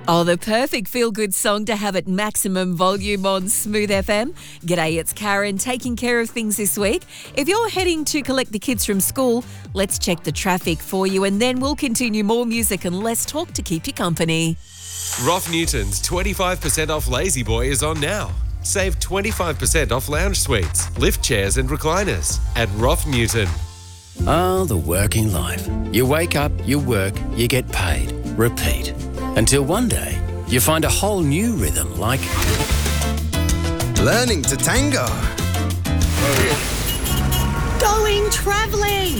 Oh, the perfect feel-good song to have at maximum volume on Smooth FM. G'day, it's Karen taking care of things this week. If you're heading to collect the kids from school, let's check the traffic for you and then we'll continue more music and less talk to keep you company. Roth Newton's 25% off Lazy Boy is on now. Save 25% off lounge suites, lift chairs and recliners at Roth Newton. Oh, the working life. You wake up, you work, you get paid. Repeat. Until one day, you find a whole new rhythm like... learning to tango. Going travelling.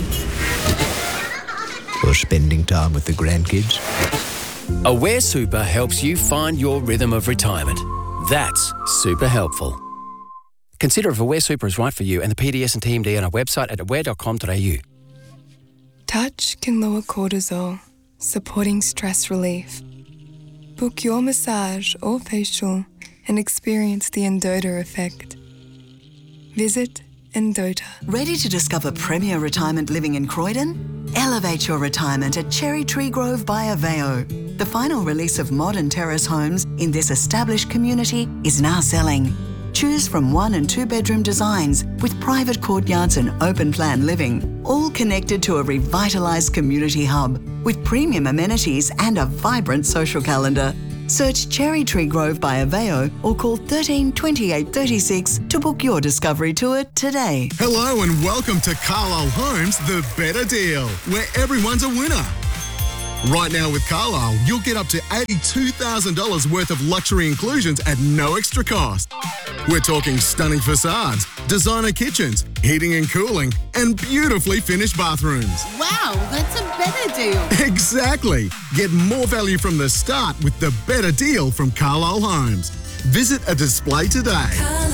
Or spending time with the grandkids. Aware Super helps you find your rhythm of retirement. That's super helpful. Consider if Aware Super is right for you and the PDS and TMD on our website at aware.com.au. Touch can lower cortisol, supporting stress relief. Book your massage or facial and experience the Endota effect. Visit Endota. Ready to discover premier retirement living in Croydon? Elevate your retirement at Cherry Tree Grove by Aveo. The final release of modern terrace homes in this established community is now selling. Choose from 1 and 2 bedroom designs with private courtyards and open plan living, all connected to a revitalised community hub with premium amenities and a vibrant social calendar. Search Cherry Tree Grove by Aveo or call 13 28 36 to book your discovery tour today. Hello and welcome to Carlisle Homes, the better deal, where everyone's a winner. Right now with Carlisle, you'll get up to $82,000 worth of luxury inclusions at no extra cost. We're talking stunning facades, designer kitchens, heating and cooling, and beautifully finished bathrooms. Wow, that's a better deal. Exactly. Get more value from the start with the better deal from Carlisle Homes. Visit a display today.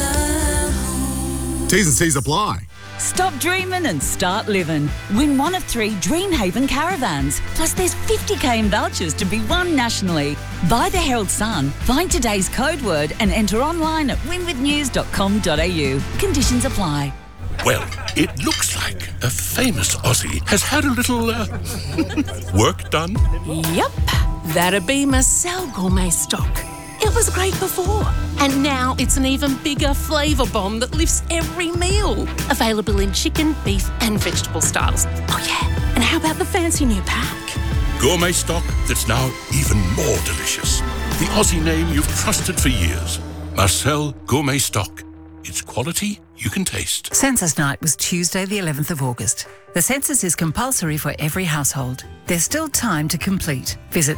T's and C's apply. Stop dreaming and start living. Win one of 3 Dreamhaven caravans. Plus there's 50k in vouchers to be won nationally. Buy the Herald Sun, find today's code word and enter online at winwithnews.com.au. Conditions apply. Well, it looks like a famous Aussie has had a little work done. Yep, that'd be Marcel Gourmet Stock. It was great before, and now it's an even bigger flavour bomb that lifts every meal. Available in chicken, beef and vegetable styles. Oh yeah, and how about the fancy new pack? Gourmet stock that's now even more delicious. The Aussie name you've trusted for years. Marcel Gourmet Stock. It's quality you can taste. Census night was Tuesday the 11th of August. The census is compulsory for every household. There's still time to complete. Visit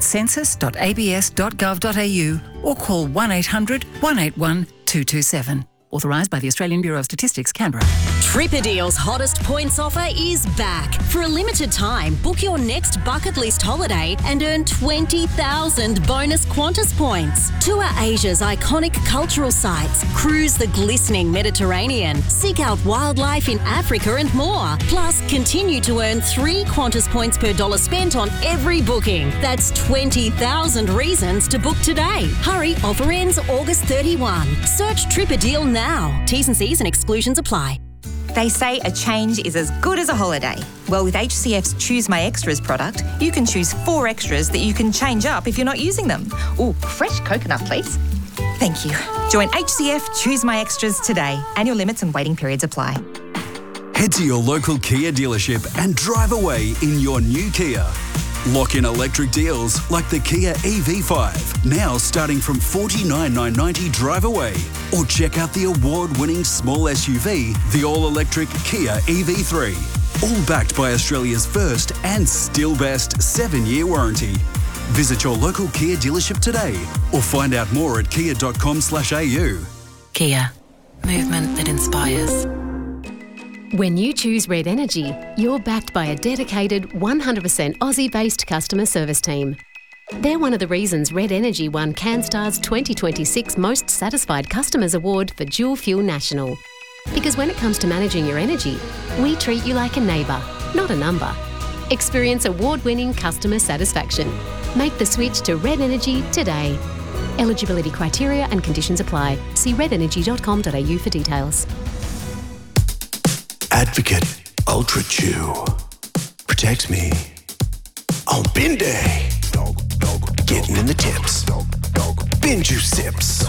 census.abs.gov.au or call 1800 181 227. Authorised by the Australian Bureau of Statistics, Canberra. Tripperdeal's hottest points offer is back. For a limited time, book your next bucket list holiday and earn 20,000 bonus Qantas points. Tour Asia's iconic cultural sites, cruise the glistening Mediterranean, seek out wildlife in Africa and more. Plus, continue to earn 3 Qantas points per dollar spent on every booking. That's 20,000 reasons to book today. Hurry, offer ends August 31. Search Tripperdeal now. T's and C's and exclusions apply. They say a change is as good as a holiday. Well, with HCF's Choose My Extras product, you can choose 4 extras that you can change up if you're not using them. Ooh, fresh coconut, please. Thank you. Join HCF Choose My Extras today. Annual limits and waiting periods apply. Head to your local Kia dealership and drive away in your new Kia. Lock in electric deals like the Kia EV5, now starting from $49,990 drive away. Or check out the award-winning small SUV, the all-electric Kia EV3. All backed by Australia's first and still best 7-year warranty. Visit your local Kia dealership today or find out more at kia.com/au. Kia. Movement that inspires. When you choose Red Energy, you're backed by a dedicated 100% Aussie-based customer service team. They're one of the reasons Red Energy won CanStar's 2026 Most Satisfied Customers Award for Dual Fuel National. Because when it comes to managing your energy, we treat you like a neighbour, not a number. Experience award-winning customer satisfaction. Make the switch to Red Energy today. Eligibility criteria and conditions apply. See redenergy.com.au for details. Advocate Ultra Chew. Protect me on bin day. Getting in the tips. Binju sips.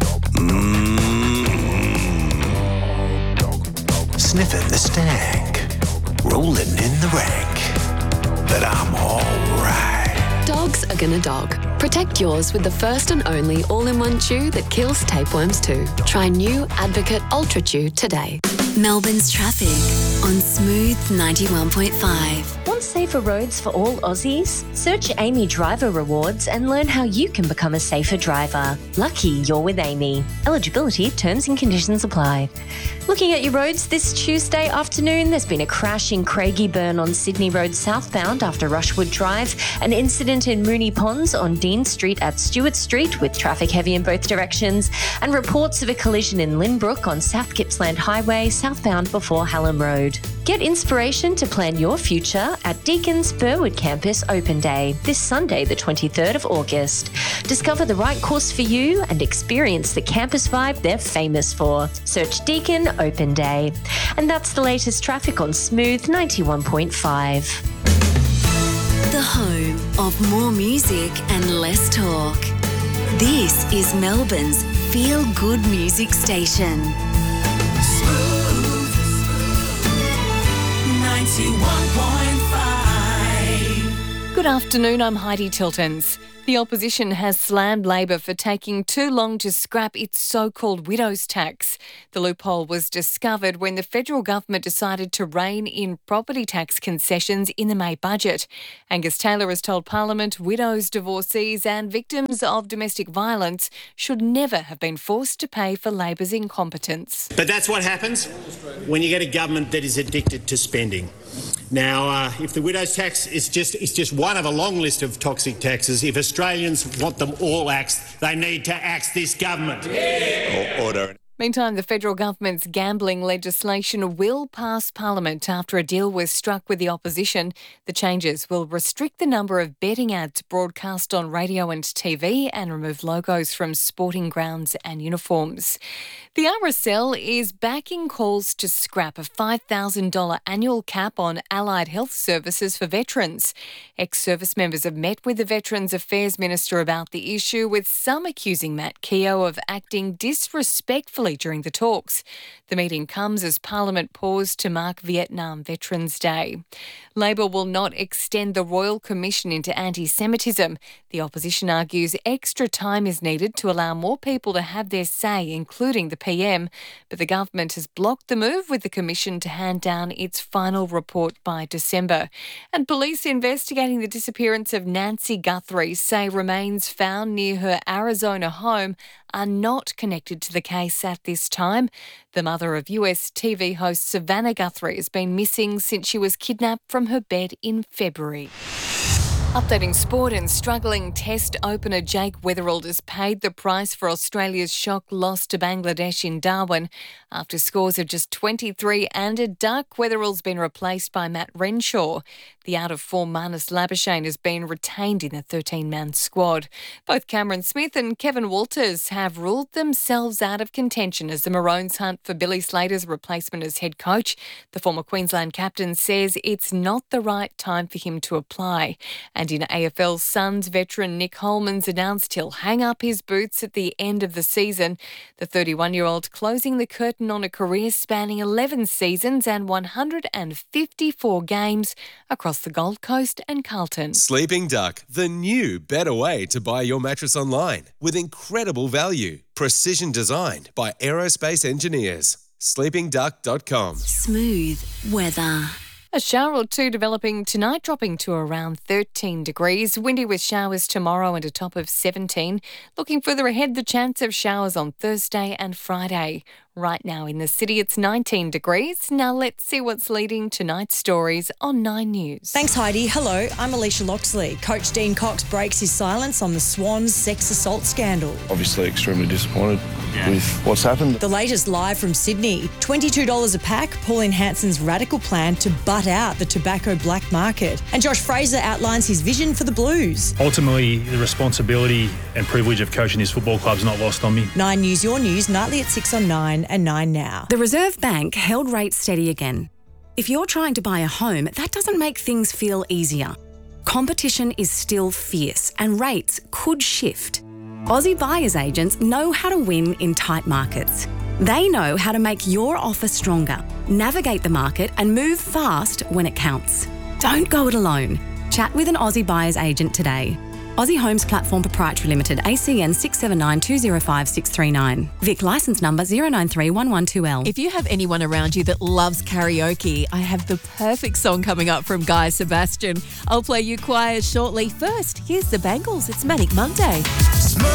Sniffing the stank. Rolling in the rank. But I'm alright. Dogs are gonna dog. Protect yours with the first and only all-in-one chew that kills tapeworms too. Try new Advocate Ultra Chew today. Melbourne's traffic on Smooth 91.5. Want safer roads for all Aussies? Search Amy Driver Rewards and learn how you can become a safer driver. Lucky you're with Amy. Eligibility, terms and conditions apply. Looking at your roads this Tuesday afternoon, there's been a crash in Craigieburn on Sydney Road southbound after Rushwood Drive, an incident in Moonee Ponds on Dean Street at Stewart Street with traffic heavy in both directions, and reports of a collision in Lynbrook on South Gippsland Highway southbound before Hallam Road. Get inspiration to plan your future at Deacon's Burwood Campus Open Day this Sunday, the 23rd of August. Discover the right course for you and experience the campus vibe they're famous for. Search Deacon Open Day. And that's the latest traffic on Smooth 91.5. The home of more music and less talk. This is Melbourne's feel-good music station. Smooth 91.5. Good afternoon, I'm Heidi Tiltons. The opposition has slammed Labor for taking too long to scrap its so-called widow's tax. The loophole was discovered when the federal government decided to rein in property tax concessions in the May budget. Angus Taylor has told Parliament widows, divorcees and victims of domestic violence should never have been forced to pay for Labor's incompetence. But that's what happens when you get a government that is addicted to spending. Now, if the widow's tax is just one of a long list of toxic taxes, if Australians want them all axed, they need to axe this government. Order. Meantime, the federal government's gambling legislation will pass Parliament after a deal was struck with the opposition. The changes will restrict the number of betting ads broadcast on radio and TV and remove logos from sporting grounds and uniforms. The RSL is backing calls to scrap a $5,000 annual cap on allied health services for veterans. Ex-service members have met with the Veterans Affairs Minister about the issue, with some accusing Matt Keogh of acting disrespectfully during the talks. The meeting comes as Parliament paused to mark Vietnam Veterans Day. Labor will not extend the Royal Commission into anti-Semitism. The opposition argues extra time is needed to allow more people to have their say, including the PM, but the government has blocked the move, with the Commission to hand down its final report by December. And police investigating the disappearance of Nancy Guthrie say remains found near her Arizona home are not connected to the case at this time. The mother of US TV host Savannah Guthrie has been missing since she was kidnapped from her bed in February. Updating sport, and struggling Test opener Jake Weatherald has paid the price for Australia's shock loss to Bangladesh in Darwin. After scores of just 23 and a duck, Weatherald's been replaced by Matt Renshaw. The out-of-form Marnus Labuschagne has been retained in the 13-man squad. Both Cameron Smith and Kevin Walters have ruled themselves out of contention as the Maroons hunt for Billy Slater's replacement as head coach. The former Queensland captain says it's not the right time for him to apply. And in AFL, Suns veteran Nick Holman's announced he'll hang up his boots at the end of the season. The 31-year-old closing the curtain on a career spanning 11 seasons and 154 games across the Gold Coast and Carlton. Sleeping Duck, the new, better way to buy your mattress online with incredible value. Precision designed by aerospace engineers. sleepingduck.com. Smooth weather. A shower or two developing tonight, dropping to around 13 degrees. Windy with showers tomorrow and a top of 17. Looking further ahead, the chance of showers on Thursday and Friday. Right now in the city, it's 19 degrees. Now let's see what's leading tonight's stories on 9 News. Thanks, Heidi. Hello, I'm Alicia Loxley. Coach Dean Cox breaks his silence on the Swans sex assault scandal. Obviously extremely disappointed with what's happened. The latest live from Sydney. $22 a pack, Pauline Hanson's radical plan to butt out the tobacco black market. And Josh Fraser outlines his vision for the Blues. Ultimately, the responsibility and privilege of coaching this football club is not lost on me. 9 News, your news, nightly at 6 on 9 and 9 now. The Reserve Bank held rates steady again. If you're trying to buy a home, that doesn't make things feel easier. competition is still fierce and rates could shift. Aussie buyers agents know how to win in tight markets. They know how to make your offer stronger, navigate the market and move fast when it counts. Don't go it alone. Chat with an Aussie buyer's agent today. Aussie Homes Platform Proprietary Limited, ACN 679205639. Vic licence number 0931112L. If you have anyone around you that loves karaoke, I have the perfect song coming up from Guy Sebastian. I'll play you choirs shortly. First, here's the Bangles. It's Manic Monday.